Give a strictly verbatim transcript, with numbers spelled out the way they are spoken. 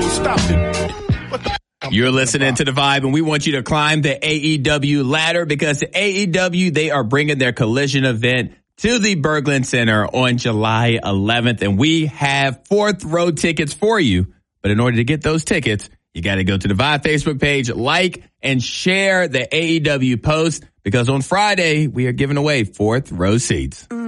stop it. What the You're listening to The Vibe, and we want you to climb the A E W ladder because the A E W, they are bringing their Collision event to the Berglund Center on July eleventh, and we have fourth row tickets for you. But in order to get those tickets, you got to go to the Vibe Facebook page, like and share the A E W post because on Friday we are giving away fourth row seats.